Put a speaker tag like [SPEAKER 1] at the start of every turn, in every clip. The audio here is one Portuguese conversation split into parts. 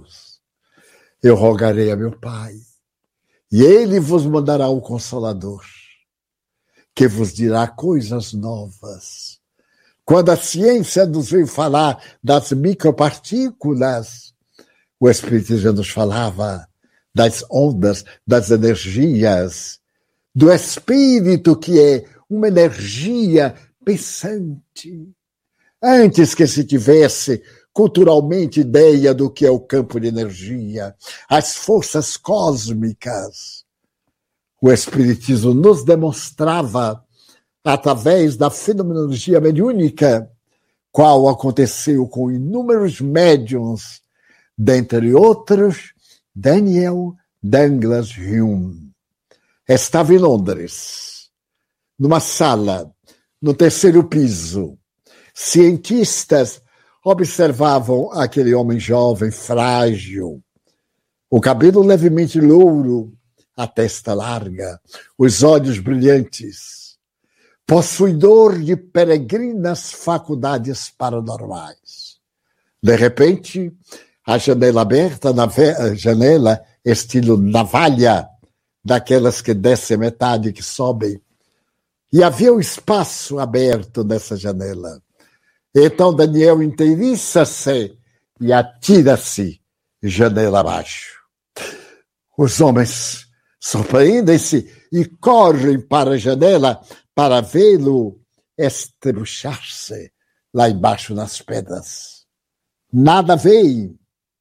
[SPEAKER 1] Eu rogarei a meu Pai, e ele vos mandará o Consolador, que vos dirá coisas novas. Quando a ciência nos veio falar das micropartículas, o Espírito já nos falava das ondas, das energias, do Espírito, que é uma energia pensante. Antes que se tivesse culturalmente ideia do que é o campo de energia, as forças cósmicas, o Espiritismo nos demonstrava, através da fenomenologia mediúnica, qual aconteceu com inúmeros médiuns, dentre outros, Daniel Douglas Hume. Estava em Londres, numa sala, no terceiro piso. Cientistas observavam aquele homem jovem, frágil, o cabelo levemente louro, a testa larga, os olhos brilhantes, possuidor de peregrinas faculdades paranormais. De repente, a janela aberta, janela estilo navalha, daquelas que descem metade e que sobem, e havia um espaço aberto nessa janela. Então Daniel inteiriça-se e atira-se janela abaixo. Os homens surpreendem-se e correm para a janela para vê-lo estrebuchar-se lá embaixo nas pedras. Nada veem.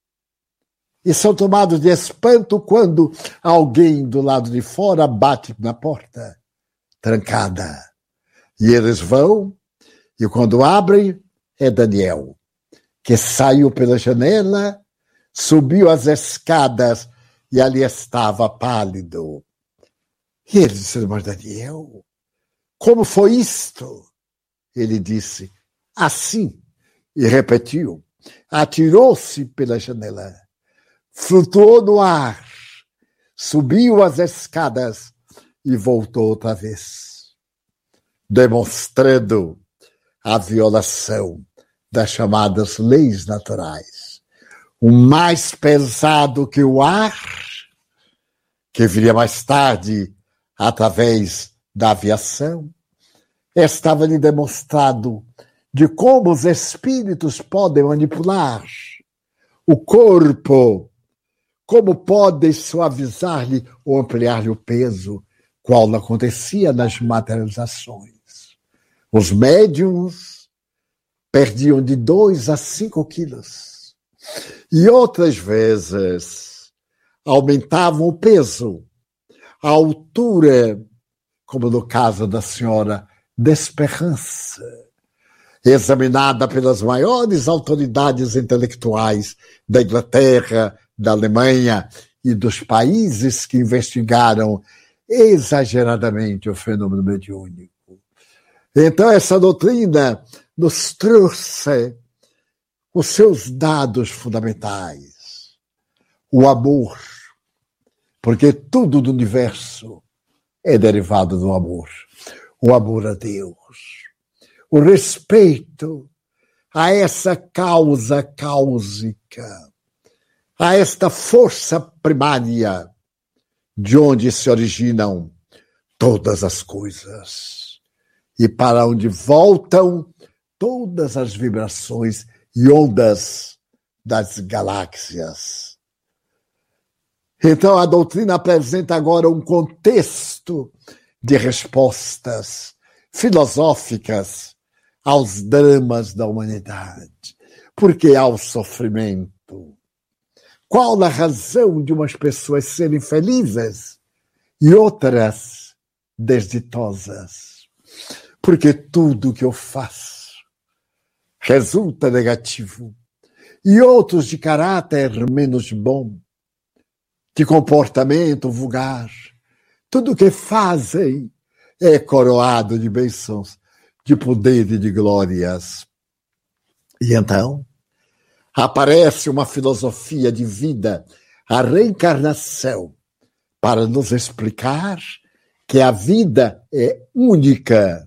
[SPEAKER 1] E são tomados de espanto quando alguém do lado de fora bate na porta, trancada. E eles vão, e quando abrem, é Daniel, que saiu pela janela, subiu as escadas e ali estava pálido. E eles disseram, mas Daniel, como foi isto? Ele disse, assim, e repetiu, atirou-se pela janela, flutuou no ar, subiu as escadas e voltou outra vez, demonstrando a violação das chamadas leis naturais. O mais pesado que o ar, que viria mais tarde através da aviação, estava-lhe demonstrado de como os espíritos podem manipular o corpo, como podem suavizar-lhe ou ampliar-lhe o peso, qual não acontecia nas materializações. Os médiuns perdiam de 2 a 5 quilos. E outras vezes aumentavam o peso, a altura, como no caso da senhora Desperance, examinada pelas maiores autoridades intelectuais da Inglaterra, da Alemanha e dos países que investigaram exageradamente o fenômeno mediúnico. Então, essa doutrina nos trouxe os seus dados fundamentais. O amor, porque tudo do universo é derivado do amor. O amor a Deus. O respeito a essa causa cáusica, a esta força primária de onde se originam todas as coisas e para onde voltam todas as vibrações e ondas das galáxias. Então a doutrina apresenta agora um contexto de respostas filosóficas aos dramas da humanidade. Por que há o sofrimento? Qual a razão de umas pessoas serem felizes e outras desditosas? Porque tudo que eu faço resulta negativo. E outros de caráter menos bom, de comportamento vulgar. Tudo que fazem é coroado de bênçãos, de poder e de glórias. E então aparece uma filosofia de vida, a reencarnação, para nos explicar que a vida é única,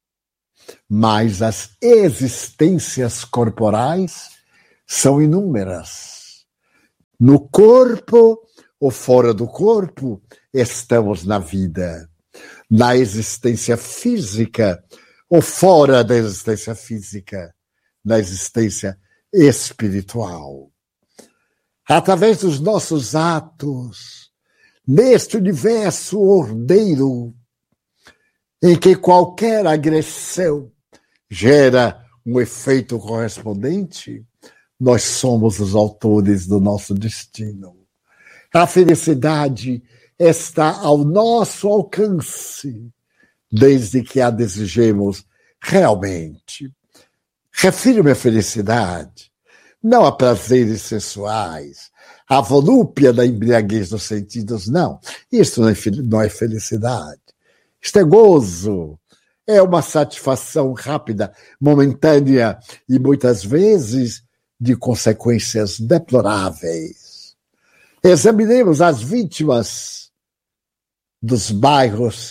[SPEAKER 1] mas as existências corporais são inúmeras. No corpo ou fora do corpo, estamos na vida. Na existência física ou fora da existência física, na existência espiritual. Através dos nossos atos, neste universo ordeiro, em que qualquer agressão gera um efeito correspondente, nós somos os autores do nosso destino. A felicidade está ao nosso alcance, desde que a desejemos realmente. Refiro-me à felicidade, não a prazeres sensuais, a volúpia da embriaguez dos sentidos, não. Isso não é felicidade. Isto é gozo, é uma satisfação rápida, momentânea e muitas vezes de consequências deploráveis. Examinemos as vítimas dos bairros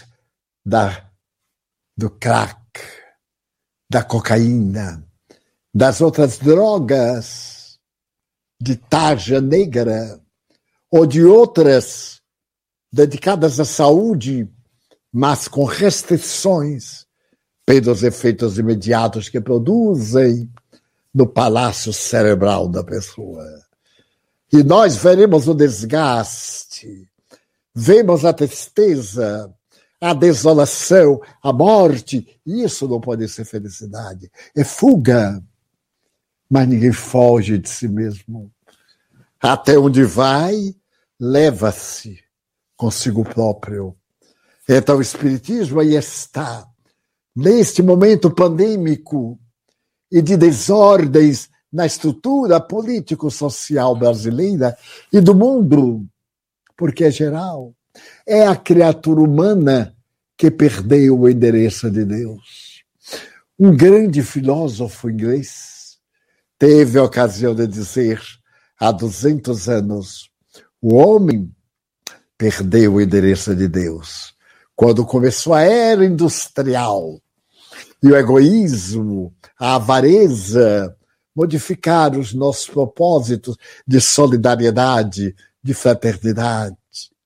[SPEAKER 1] do crack, da cocaína, das outras drogas, de tarja negra ou de outras dedicadas à saúde, mas com restrições pelos efeitos imediatos que produzem no palácio cerebral da pessoa. E nós veremos o desgaste, vemos a tristeza, a desolação, a morte. Isso não pode ser felicidade. É fuga. Mas ninguém foge de si mesmo. Até onde vai, leva-se consigo próprio. Então o Espiritismo aí está, neste momento pandêmico e de desordens na estrutura político-social brasileira e do mundo, porque é geral. É a criatura humana que perdeu o endereço de Deus. Um grande filósofo inglês teve a ocasião de dizer, há 200 anos, o homem perdeu o endereço de Deus quando começou a era industrial e o egoísmo, a avareza, modificaram os nossos propósitos de solidariedade, de fraternidade.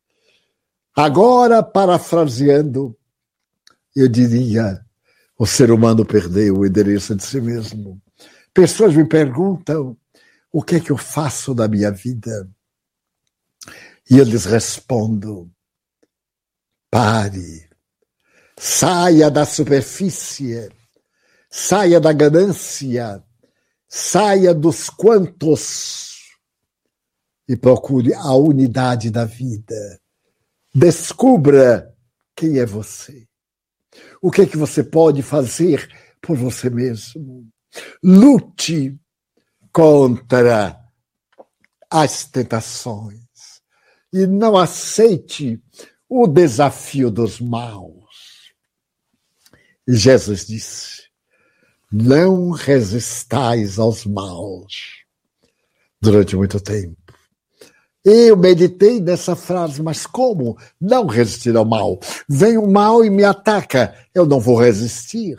[SPEAKER 1] Agora, parafraseando, eu diria, o ser humano perdeu o endereço de si mesmo. Pessoas me perguntam, o que é que eu faço da minha vida? E eu lhes respondo, pare, saia da superfície, saia da ganância, saia dos quantos e procure a unidade da vida. Descubra quem é você. O que é que você pode fazer por você mesmo? Lute contra as tentações e não aceite o desafio dos maus. Jesus disse, não resistais aos maus durante muito tempo. Eu meditei nessa frase, mas como não resistir ao mal? Vem o mal e me ataca, eu não vou resistir.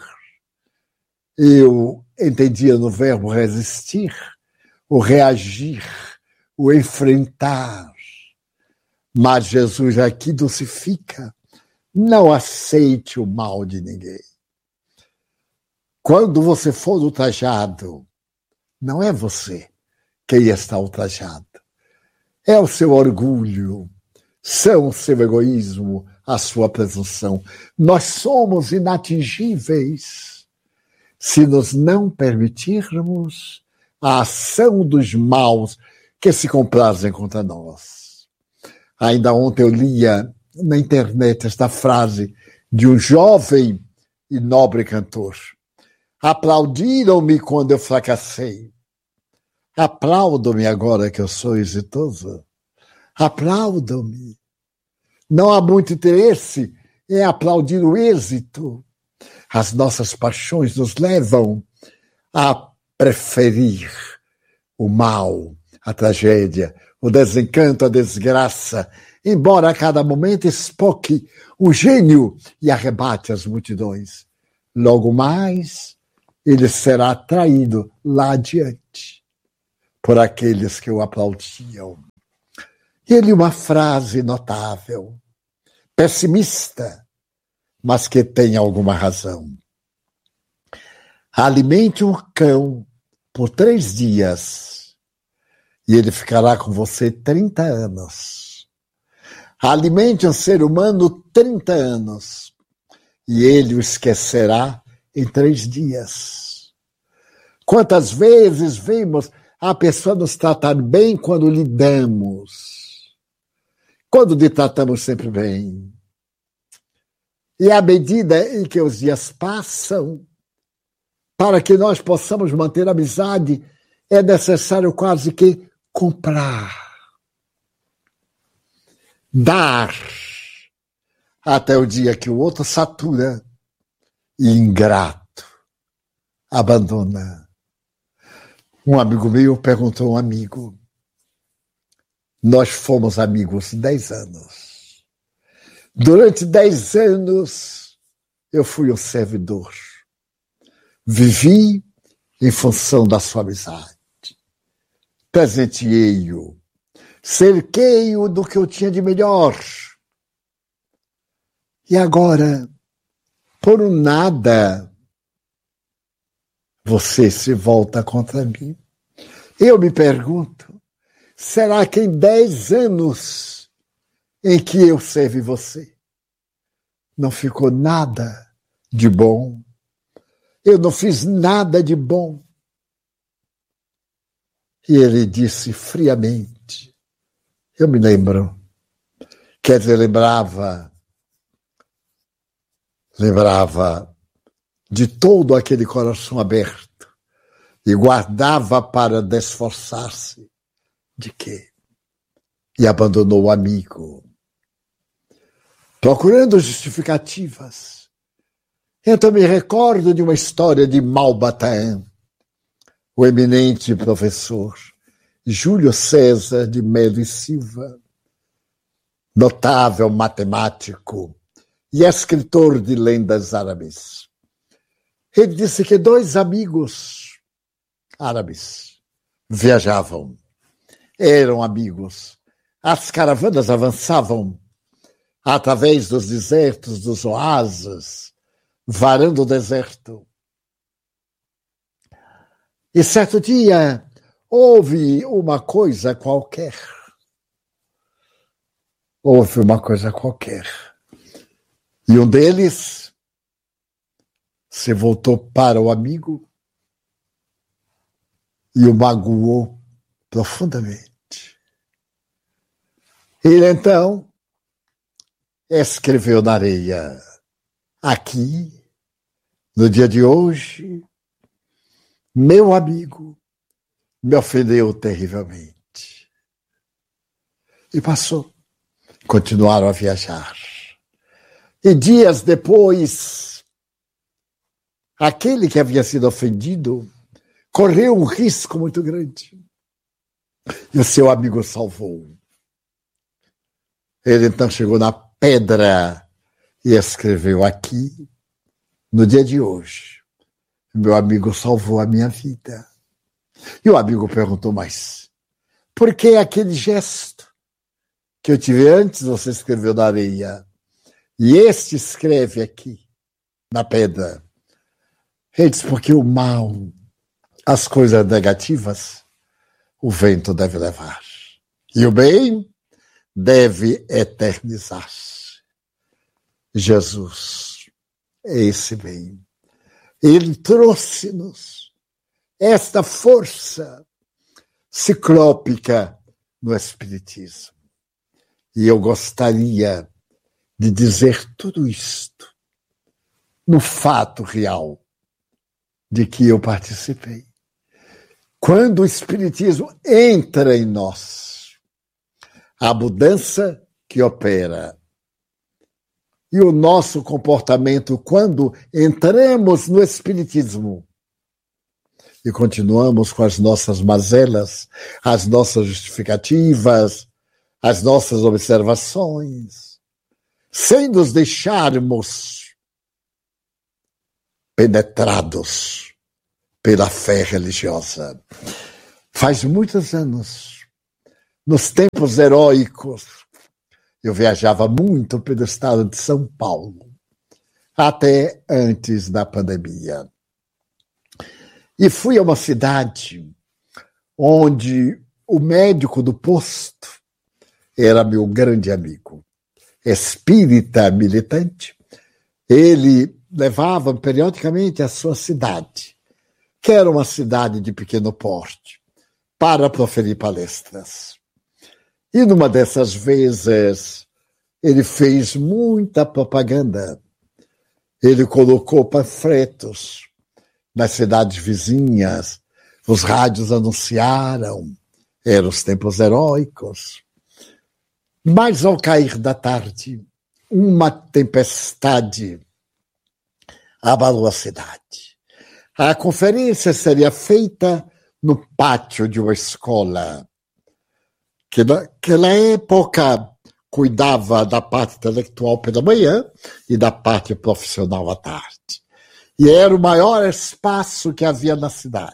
[SPEAKER 1] Eu entendia no verbo resistir, o reagir, o enfrentar. Mas Jesus aqui dulcifica, não aceite o mal de ninguém. Quando você for ultrajado, não é você quem está ultrajado. É o seu orgulho, são o seu egoísmo, a sua presunção. Nós somos inatingíveis se nos não permitirmos a ação dos maus que se comprazem contra nós. Ainda ontem eu lia na internet esta frase de um jovem e nobre cantor. Aplaudiram-me quando eu fracassei. Aplaudam-me agora que eu sou exitoso. Aplaudam-me. Não há muito interesse em aplaudir o êxito. As nossas paixões nos levam a preferir o mal, a tragédia, o desencanto, a desgraça, embora a cada momento espoque o gênio e arrebate as multidões. Logo mais, ele será traído lá adiante por aqueles que o aplaudiam. Ele uma frase notável, pessimista, mas que tem alguma razão. Alimente um cão por 3 dias e ele ficará com você 30 anos. Alimente um ser humano 30 anos e ele o esquecerá em 3 dias. Quantas vezes vemos a pessoa nos tratar bem quando lhe damos, quando lhe tratamos sempre bem. E à medida em que os dias passam, para que nós possamos manter a amizade, é necessário quase que comprar, dar, até o dia que o outro satura e ingrato abandona. Um amigo meu perguntou a um amigo, nós fomos amigos 10 anos. Durante 10 anos eu fui o servidor. Vivi em função da sua amizade. Presenteei-o. Cerquei-o do que eu tinha de melhor. E agora, por um nada, você se volta contra mim. Eu me pergunto, será que em 10 anos em que eu servi você, não ficou nada de bom? Eu não fiz nada de bom. E ele disse friamente, eu me lembro, quer dizer, lembrava de todo aquele coração aberto e guardava para desforçar-se de quê? E abandonou o amigo, procurando justificativas. Então me recordo de uma história de Malbatain, o eminente professor Júlio César de Melo e Silva, notável matemático e escritor de lendas árabes. Ele disse que 2 amigos árabes viajavam, eram amigos. As caravanas avançavam através dos desertos, dos oásis, varando o deserto. E certo dia houve uma coisa qualquer. E um deles se voltou para o amigo e o magoou profundamente. Ele então escreveu na areia, aqui, no dia de hoje, meu amigo me ofendeu terrivelmente. E passou. Continuaram a viajar. E dias depois, aquele que havia sido ofendido correu um risco muito grande. E o seu amigo salvou. Ele então chegou na pedra e escreveu aqui, no dia de hoje, meu amigo salvou a minha vida. E o amigo perguntou, mas por que aquele gesto que eu tive antes, você escreveu na areia, e este escreve aqui, na pedra? Ele disse, porque o mal, as coisas negativas, o vento deve levar. E o bem deve eternizar-se. Jesus é esse bem. Ele trouxe-nos esta força ciclópica no Espiritismo. E eu gostaria de dizer tudo isto no fato real de que eu participei. Quando o Espiritismo entra em nós, a mudança que opera e o nosso comportamento quando entramos no Espiritismo e continuamos com as nossas mazelas, as nossas justificativas, as nossas observações, sem nos deixarmos penetrados pela fé religiosa. Faz muitos anos, nos tempos heróicos, eu viajava muito pelo estado de São Paulo, até antes da pandemia. E fui a uma cidade onde o médico do posto era meu grande amigo, espírita militante. Ele levava periodicamente à sua cidade, que era uma cidade de pequeno porte, para proferir palestras. E numa dessas vezes, ele fez muita propaganda. Ele colocou panfletos nas cidades vizinhas, os rádios anunciaram, eram os tempos heróicos. Mas ao cair da tarde, uma tempestade abalou a cidade. A conferência seria feita no pátio de uma escola, que naquela época cuidava da parte intelectual pela manhã e da parte profissional à tarde. E era o maior espaço que havia na cidade.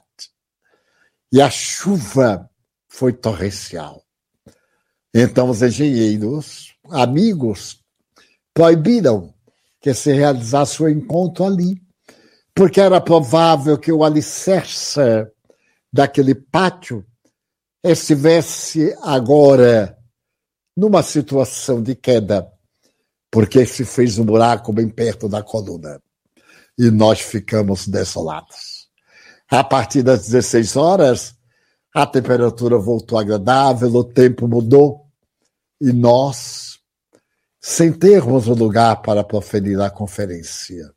[SPEAKER 1] E a chuva foi torrencial. Então os engenheiros, amigos, proibiram que se realizasse o encontro ali, porque era provável que o alicerce daquele pátio estivesse agora numa situação de queda, porque se fez um buraco bem perto da coluna. E nós ficamos desolados. A partir das 16 horas, a temperatura voltou agradável, o tempo mudou, e nós, sem termos um lugar para proferir a conferência,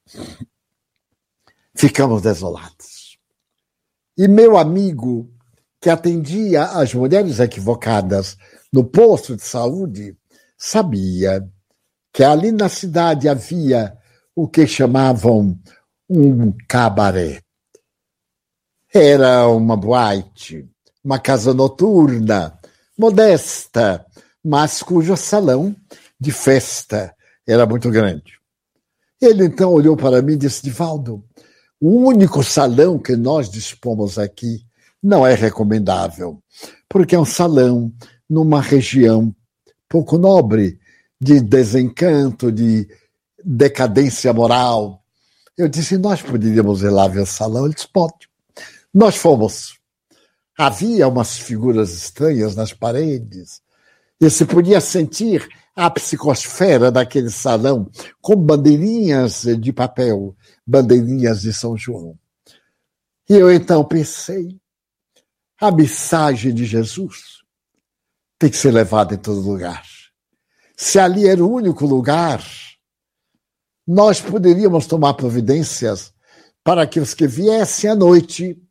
[SPEAKER 1] ficamos desolados. E meu amigo, que atendia as mulheres equivocadas no posto de saúde, sabia que ali na cidade havia o que chamavam um cabaré. Era uma boate, uma casa noturna, modesta, mas cujo salão de festa era muito grande. Ele então olhou para mim e disse: Divaldo, o único salão que nós dispomos aqui não é recomendável, porque é um salão numa região pouco nobre, de desencanto, de decadência moral. Eu disse: nós poderíamos ir lá ver o salão? Ele disse: pode. Nós fomos. Havia umas figuras estranhas nas paredes, e se podia sentir a psicosfera daquele salão com bandeirinhas de papel, bandeirinhas de São João. E eu então pensei, a mensagem de Jesus tem que ser levada em todo lugar. Se ali era o único lugar, nós poderíamos tomar providências para que os que viessem à noite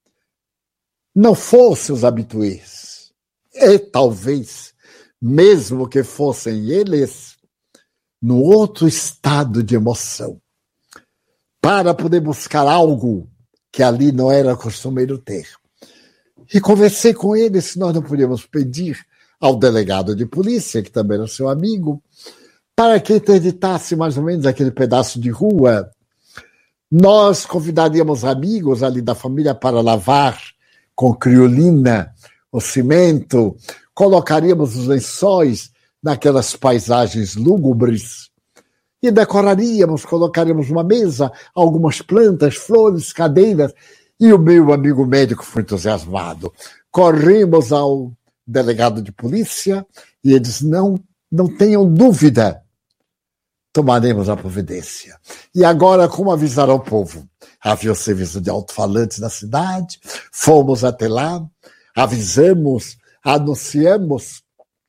[SPEAKER 1] não fossem os habituês. E talvez, mesmo que fossem eles, no outro estado de emoção, para poder buscar algo que ali não era costumeiro ter. E conversei com ele se nós não podíamos pedir ao delegado de polícia, que também era seu amigo, para que interditasse mais ou menos aquele pedaço de rua. Nós convidaríamos amigos ali da família para lavar com criolina o cimento, colocaríamos os lençóis naquelas paisagens lúgubres e decoraríamos, colocaríamos uma mesa, algumas plantas, flores, cadeiras. E o meu amigo médico foi entusiasmado. Corrimos ao delegado de polícia e ele disse: não tenham dúvida, tomaremos a providência. E agora, como avisar ao povo? Havia o serviço de alto-falantes na cidade, fomos até lá, avisamos, anunciamos,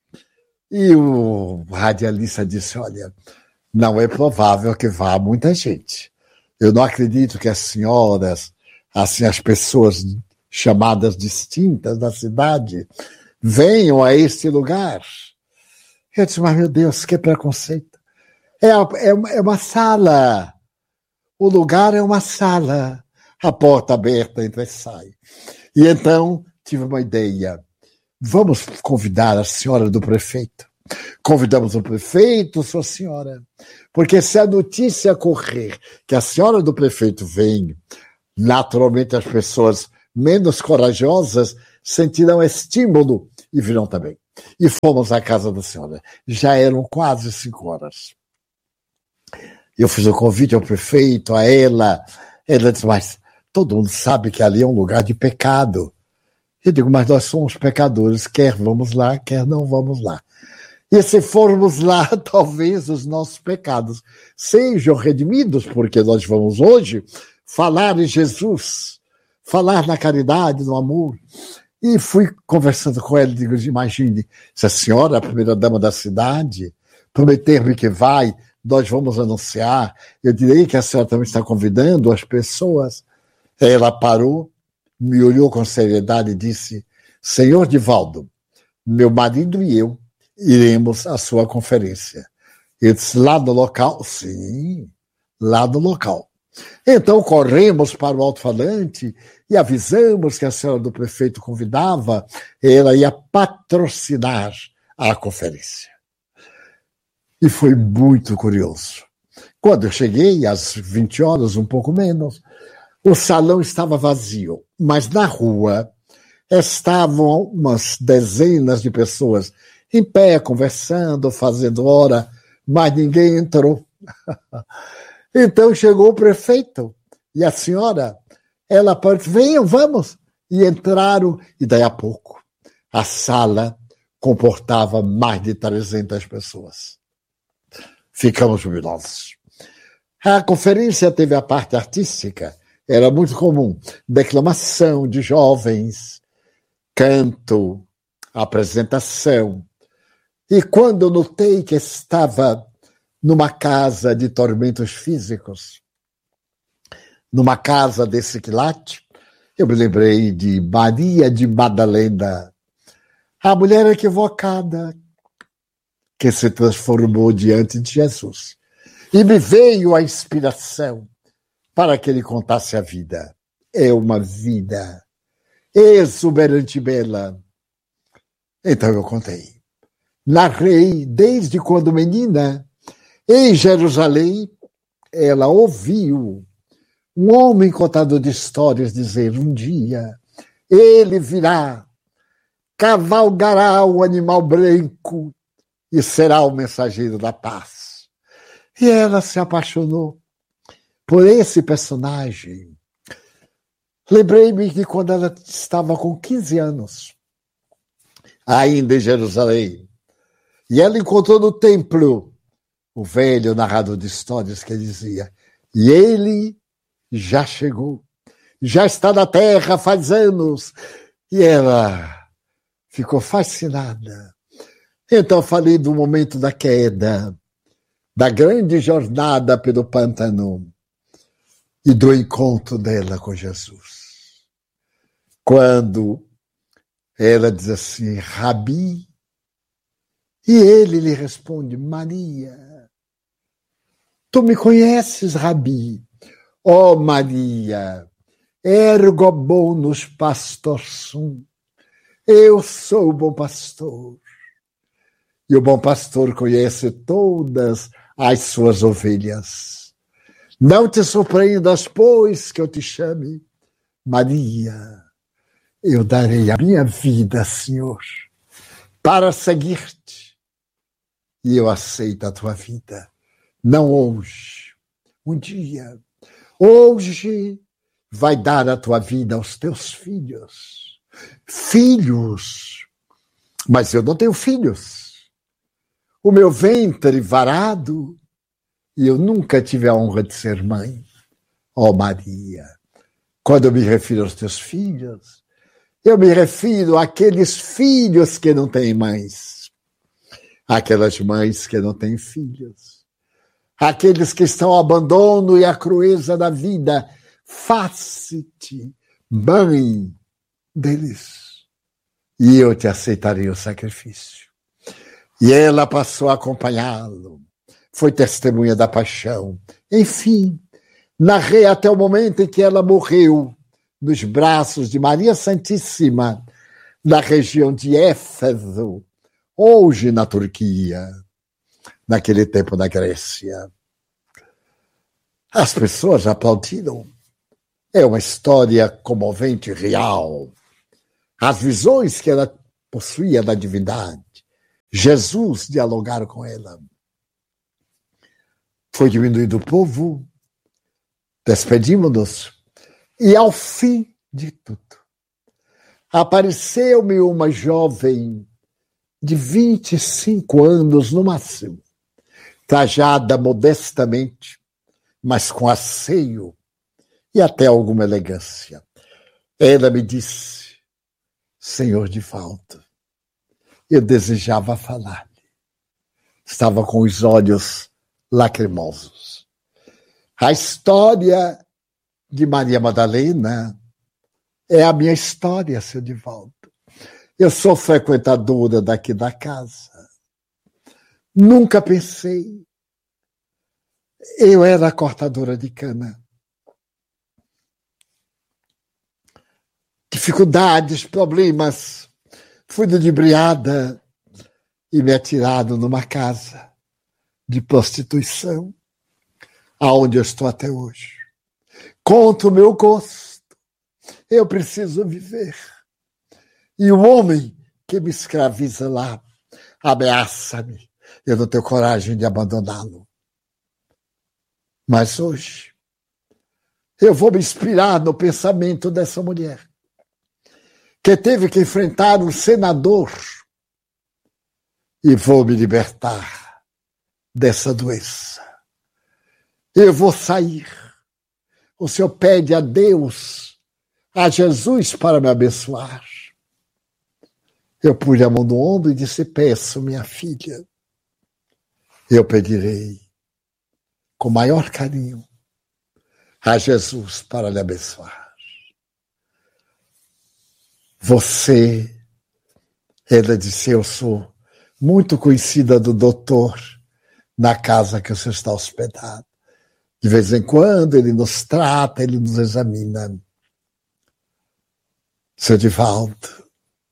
[SPEAKER 1] e o radialista disse: olha, não é provável que vá muita gente. Eu não acredito que as senhoras, assim, as pessoas chamadas distintas da cidade, venham a este lugar. Eu disse: mas meu Deus, que preconceito. É uma sala. O lugar é uma sala. A porta aberta, entra e sai. E então tive uma ideia. Vamos convidar a senhora do prefeito. Convidamos o prefeito, sua senhora. Porque se a notícia correr que a senhora do prefeito vem, naturalmente as pessoas menos corajosas sentirão estímulo e virão também. e fomos à casa da senhora. Já eram quase 5 horas. Eu fiz o convite ao prefeito, a ela. Ela disse, mas todo mundo sabe que ali é um lugar de pecado. Eu digo, mas nós somos pecadores, quer vamos lá, quer não vamos lá. E se formos lá, talvez os nossos pecados sejam redimidos, porque nós vamos hoje falar em Jesus, falar na caridade, no amor. E fui conversando com ela, digo, imagine, se a senhora, a primeira-dama da cidade, prometer-me que vai, nós vamos anunciar, eu direi que a senhora também está convidando as pessoas. Ela parou, me olhou com seriedade e disse, senhor Divaldo, meu marido e eu iremos à sua conferência. Eu disse, lá no local? Sim, lá no local. Então corremos para o alto-falante e avisamos que a senhora do prefeito convidava, ela ia patrocinar a conferência. E foi muito curioso. Quando eu cheguei, às 20 horas, um pouco menos, o salão estava vazio, mas na rua estavam umas dezenas de pessoas em pé, conversando, fazendo hora, mas ninguém entrou. Então chegou o prefeito e a senhora, ela disse, venham, vamos. E entraram, e daí a pouco a sala comportava mais de 300 pessoas. Ficamos jubilosos. A conferência teve a parte artística, era muito comum, declamação de jovens, canto, apresentação. E quando eu notei que estava numa casa de tormentos físicos, numa casa desse quilate, eu me lembrei de Maria de Madalena, a mulher equivocada que se transformou diante de Jesus. E me veio a inspiração para que ele contasse a vida. É uma vida exuberante e bela. Então eu contei. Narrei desde quando menina, em Jerusalém, ela ouviu um homem contador de histórias dizer, um dia ele virá, cavalgará o animal branco e será o mensageiro da paz. E ela se apaixonou por esse personagem. Lembrei-me que quando ela estava com 15 anos, ainda em Jerusalém, e ela encontrou no templo o velho narrador de histórias que dizia, e ele já chegou, já está na terra faz anos. E ela ficou fascinada. Então falei do momento da queda, da grande jornada pelo pântano e do encontro dela com Jesus. Quando ela diz assim, Rabi, e ele lhe responde, Maria. Tu me conheces, Rabi? Ó Maria, ergo bonus pastor sum. Eu sou o bom pastor. E o bom pastor conhece todas as suas ovelhas. Não te surpreendas, pois, que eu te chame Maria. Eu darei a minha vida, Senhor, para seguir-te. E eu aceito a tua vida. Não hoje, um dia. Hoje vai dar a tua vida aos teus filhos. Filhos. Mas eu não tenho filhos. O meu ventre varado, e eu nunca tive a honra de ser mãe. Ó Maria, quando eu me refiro aos teus filhos, eu me refiro àqueles filhos que não têm mães, àquelas mães que não têm filhos, àqueles que estão ao abandono e à crueza da vida. Faça-te mãe deles, e eu te aceitarei o sacrifício. E ela passou a acompanhá-lo, foi testemunha da paixão. Enfim, narrei até o momento em que ela morreu nos braços de Maria Santíssima, na região de Éfeso, hoje na Turquia, naquele tempo na Grécia. As pessoas aplaudiram. É uma história comovente e real. As visões que ela possuía da divindade. Jesus dialogar com ela. Foi diminuindo o povo, despedimos-nos, e ao fim de tudo, apareceu-me uma jovem de 25 anos no máximo, trajada modestamente, mas com asseio e até alguma elegância. Ela me disse: Senhor Divaldo, eu desejava falar-lhe. Estava com os olhos lacrimosos. A história de Maria Madalena é a minha história, seu Divaldo. Eu sou frequentadora daqui da casa. Nunca pensei. Eu era cortadora de cana. Dificuldades, problemas. Fui ludibriada e me atiraram numa casa de prostituição, aonde eu estou até hoje. Contra o meu gosto, eu preciso viver. E o homem que me escraviza lá ameaça-me. Eu não tenho coragem de abandoná-lo. Mas hoje, eu vou me inspirar no pensamento dessa mulher, que teve que enfrentar um senador, e vou me libertar dessa doença. Eu vou sair. O Senhor pede a Deus, a Jesus, para me abençoar. Eu pus a mão no ombro e disse: peço, minha filha, eu pedirei com maior carinho a Jesus para lhe abençoar. Você, ela disse, eu sou muito conhecida do doutor na casa que você está hospedado. De vez em quando ele nos trata, ele nos examina. Seu Divaldo,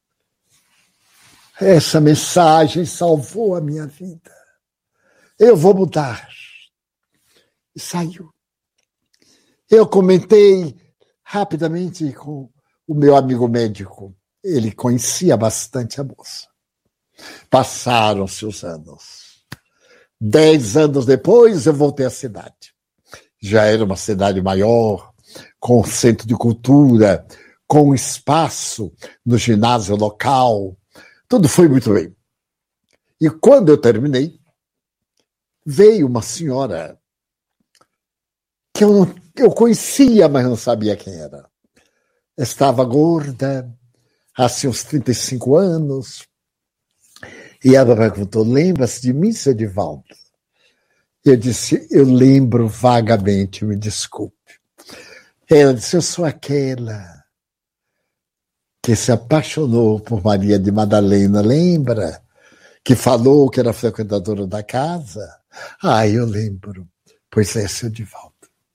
[SPEAKER 1] essa mensagem salvou a minha vida. Eu vou mudar. E saiu. Eu comentei rapidamente com o meu amigo médico. Ele conhecia bastante a moça. Passaram-se os anos. 10 anos depois, eu voltei à cidade. Já era uma cidade maior, com centro de cultura, com espaço no ginásio local. Tudo foi muito bem. E quando eu terminei, veio uma senhora que eu conhecia, mas não sabia quem era. Estava gorda, assim uns 35 anos, e ela perguntou: lembra-se de mim, seu Divaldo? Eu disse: eu lembro vagamente, me desculpe. Ela disse: eu sou aquela que se apaixonou por Maria de Madalena, lembra? Que falou que era frequentadora da casa? Ah, eu lembro. Pois é, seu Divaldo.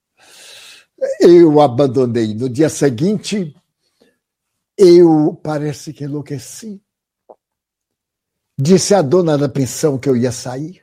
[SPEAKER 1] Eu abandonei. No dia seguinte, eu parece que enlouqueci. Disse à dona da pensão que eu ia sair.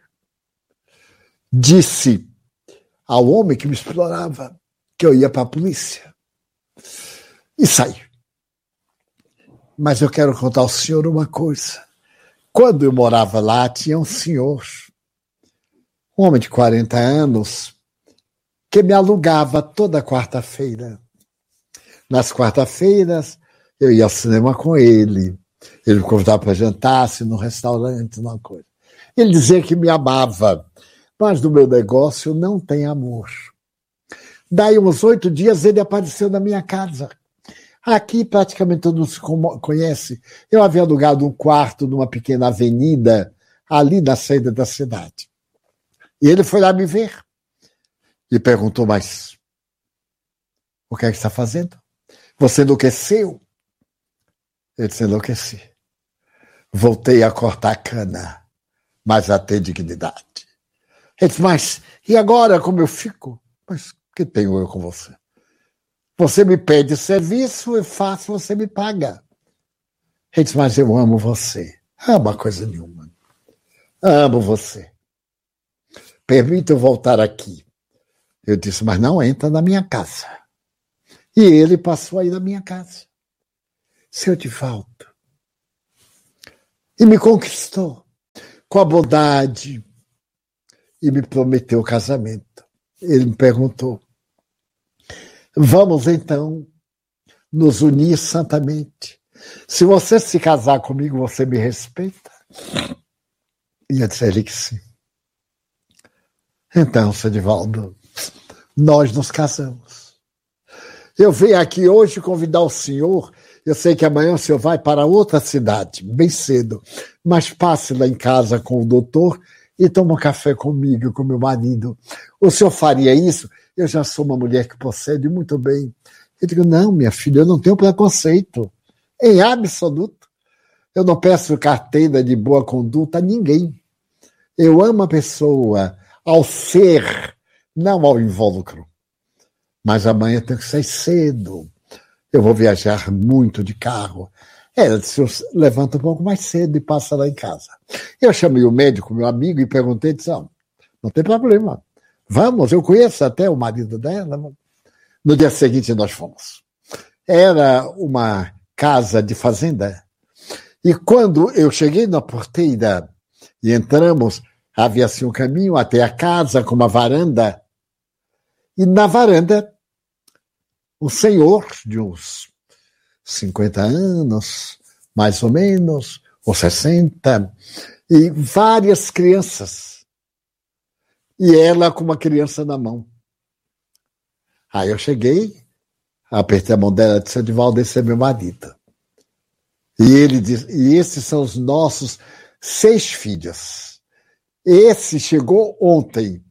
[SPEAKER 1] Disse ao homem que me explorava que eu ia para a polícia. E saí. Mas eu quero contar ao senhor uma coisa. Quando eu morava lá, tinha um senhor, um homem de 40 anos, que me alugava toda quarta-feira. Nas quarta-feiras, eu ia ao cinema com ele. Ele me convidava para jantar, se no restaurante, uma coisa. Ele dizia que me amava, mas no meu negócio não tem amor. Daí, uns 8 dias, ele apareceu na minha casa. Aqui, praticamente todo mundo se conhece. Eu havia alugado um quarto numa pequena avenida, ali na saída da cidade. E ele foi lá me ver. E perguntou: mas o que é que está fazendo? Você enlouqueceu? Eu disse: enlouqueci. Voltei a cortar a cana, mas a ter dignidade. Ele disse: mas e agora como eu fico? Mas o que tenho eu com você? Você me pede serviço, eu faço, você me paga. Ele disse: mas eu amo você. Ama coisa nenhuma. Amo você. Permita eu voltar aqui. Eu disse: mas não entra na minha casa. E ele passou aí na minha casa. Seu Divaldo. E me conquistou. com a bondade, e me prometeu o casamento. Ele me perguntou: vamos então nos unir santamente. Se você se casar comigo, você me respeita? E eu disse a ele que sim. Então, Sr. Divaldo, nós nos casamos. Eu venho aqui hoje convidar o senhor. Eu sei que amanhã o senhor vai para outra cidade, bem cedo, mas passe lá em casa com o doutor e toma um café comigo, com meu marido. O senhor faria isso? Eu já sou uma mulher que procede muito bem. Eu digo: não, minha filha, eu não tenho preconceito, em absoluto. Eu não peço carteira de boa conduta a ninguém. Eu amo a pessoa ao ser, não ao invólucro. Mas amanhã eu tenho que sair cedo. Eu vou viajar muito de carro. Ela disse: levanta um pouco mais cedo e passa lá em casa. Eu chamei o médico, meu amigo, e perguntei, disse: não tem problema. Vamos, eu conheço até o marido dela. No dia seguinte nós fomos. Era uma casa de fazenda. E quando eu cheguei na porteira e entramos, havia assim um caminho até a casa com uma varanda. E na varanda, um senhor de uns 50 anos, mais ou menos, ou 60, e várias crianças. E ela com uma criança na mão. Aí eu apertei a mão dela e disse: Edivaldo, esse é meu marido. E ele disse: e esses são os nossos 6 filhos. Esse chegou ontem.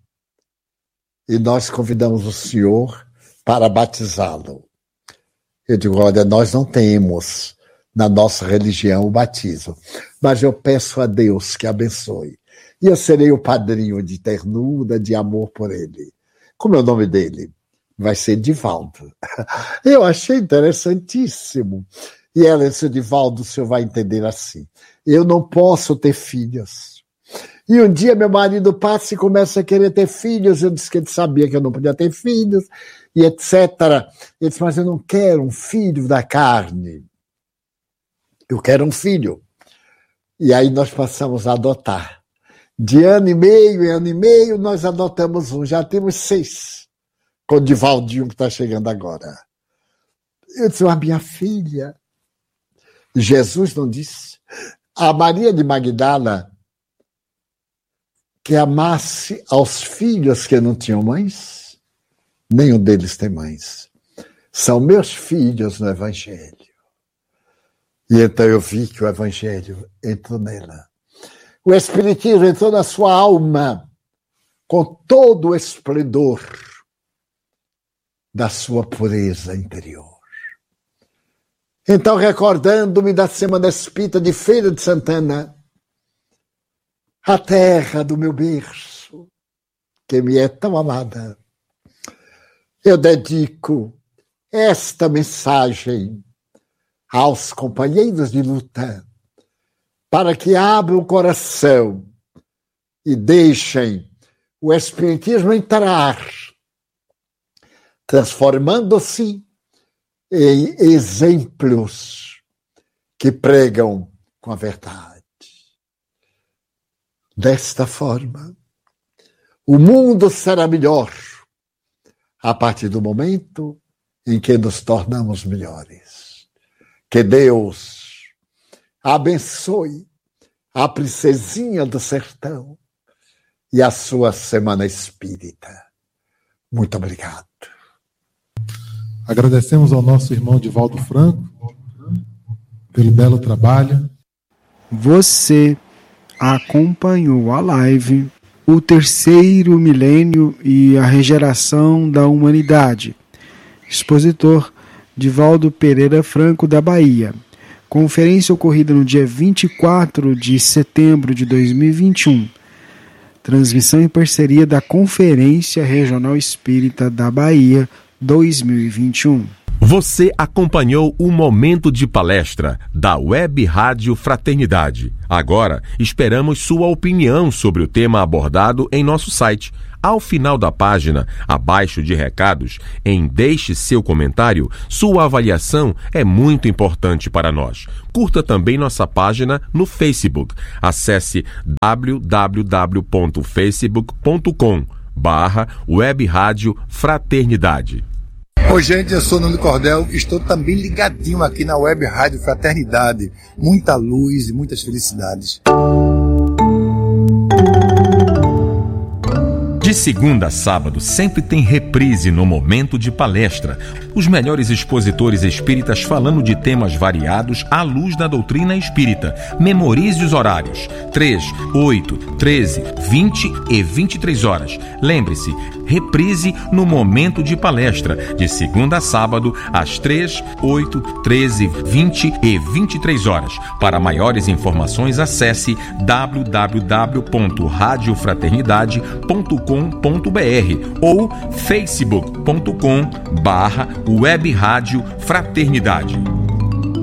[SPEAKER 1] E nós convidamos o senhor para batizá-lo. Eu digo: olha, nós não temos na nossa religião o batismo, mas eu peço a Deus que abençoe. E eu serei o padrinho de ternura, de amor por ele. Como é o nome dele? Vai ser Divaldo. Eu achei interessantíssimo. E ela disse: Divaldo, o senhor vai entender assim. Eu não posso ter filhos. E um dia meu marido passa e começa a querer ter filhos. Eu disse que ele sabia que eu não podia ter filhos, e etc. Ele disse: mas eu não quero um filho da carne. Eu quero um filho. E aí nós passamos a adotar. De ano e meio em ano e meio, nós adotamos um. Já temos 6. Com o Divaldinho que está chegando agora. Eu disse: mas minha filha, Jesus não disse a Maria de Magdala que amasse aos filhos que não tinham mães? Nenhum deles tem mães. São meus filhos no Evangelho. E então eu vi que o Evangelho entrou nela. O Espiritismo entrou na sua alma com todo o esplendor da sua pureza interior. Então, recordando-me da Semana Espírita de Feira de Santana, a terra do meu berço, que me é tão amada, eu dedico esta mensagem aos companheiros de luta, para que abram o coração e deixem o Espiritismo entrar, transformando-se em exemplos que pregam com a verdade. Desta forma, o mundo será melhor a partir do momento em que nos tornamos melhores. Que Deus abençoe a princesinha do sertão e a sua Semana Espírita. Muito obrigado.
[SPEAKER 2] Agradecemos ao nosso irmão Divaldo Franco pelo belo trabalho.
[SPEAKER 3] Você acompanhou a live O Terceiro Milênio e a Regeneração da Humanidade. Expositor Divaldo Pereira Franco, da Bahia. Conferência ocorrida no dia 24 de setembro de 2021. Transmissão em parceria da Conferência Regional Espírita da Bahia 2021.
[SPEAKER 4] Você acompanhou o Momento de Palestra da Web Rádio Fraternidade. Agora, esperamos sua opinião sobre o tema abordado em nosso site. Ao final da página, abaixo de recados, deixe seu comentário, sua avaliação é muito importante para nós. Curta também nossa página no Facebook. Acesse www.facebook.com/Web Rádio Fraternidade.
[SPEAKER 5] Oi, gente, eu sou Nuno Cordel, estou também ligadinho aqui na Web Rádio Fraternidade. Muita luz e muitas felicidades.
[SPEAKER 4] De segunda a sábado, sempre tem reprise no Momento de Palestra. Os melhores expositores espíritas falando de temas variados à luz da doutrina espírita. Memorize os horários: 3, 8, 13, 20 e 23 horas. Lembre-se, reprise no Momento de Palestra, de segunda a sábado, às 3, 8, 13, 20 e 23 horas. Para maiores informações, acesse www.radiofraternidade.com.br ou facebook.com/Web Rádio Fraternidade.